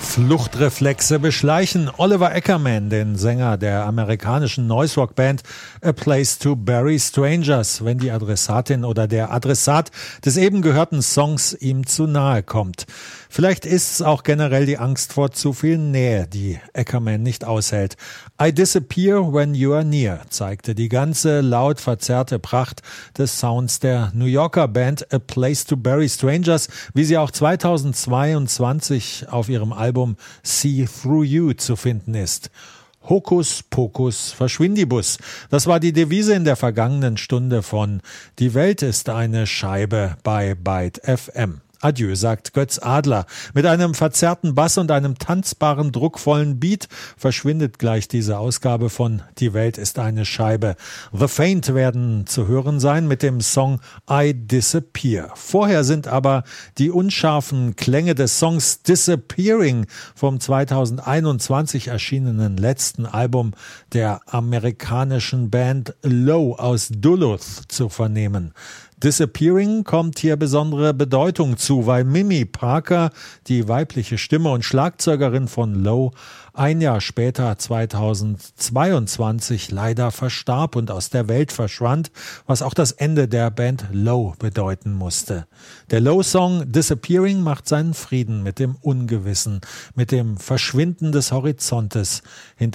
Fluchtreflexe beschleichen Oliver Ackerman, den Sänger der amerikanischen Noise-Rock-Band A Place to Bury Strangers, wenn die Adressatin oder der Adressat des eben gehörten Songs ihm zu nahe kommt. Vielleicht ist es auch generell die Angst vor zu viel Nähe, die Ackerman nicht aushält. I Disappear When You Are Near zeigte die ganze laut verzerrte Pracht des Sounds der New Yorker Band A Place to Bury Strangers, wie sie auch 2022 auf ihrem Album See Through You zu finden ist. Hokus Pokus Verschwindibus. Das war die Devise in der vergangenen Stunde von Die Welt ist eine Scheibe bei Byte FM. Adieu, sagt Götz Adler. Mit einem verzerrten Bass und einem tanzbaren, druckvollen Beat verschwindet gleich diese Ausgabe von Die Welt ist eine Scheibe. The Faint werden zu hören sein mit dem Song I Disappear. Vorher sind aber die unscharfen Klänge des Songs Disappearing vom 2021 erschienenen letzten Album der amerikanischen Band Low aus Duluth zu vernehmen. Disappearing kommt hier besondere Bedeutung zu, weil Mimi Parker, die weibliche Stimme und Schlagzeugerin von Low, ein Jahr später, 2022, leider verstarb und aus der Welt verschwand, was auch das Ende der Band Low bedeuten musste. Der Low-Song Disappearing macht seinen Frieden mit dem Ungewissen, mit dem Verschwinden des Horizontes hinter